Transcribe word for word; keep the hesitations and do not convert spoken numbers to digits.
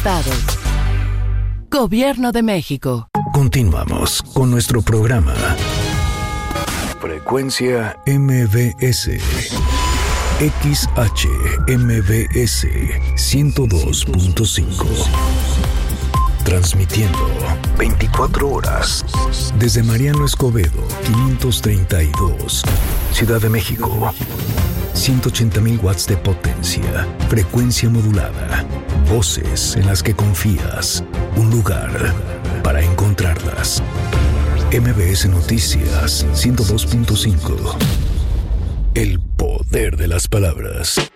estados. Gobierno de México. Continuamos con nuestro programa. Frecuencia M B S. X H M B S ciento dos punto cinco. Transmitiendo veinticuatro horas desde Mariano Escobedo, quinientos treinta y dos, Ciudad de México. ciento ochenta mil watts de potencia, frecuencia modulada, voces en las que confías, un lugar para encontrarlas. M B S Noticias ciento dos punto cinco. El poder de las palabras.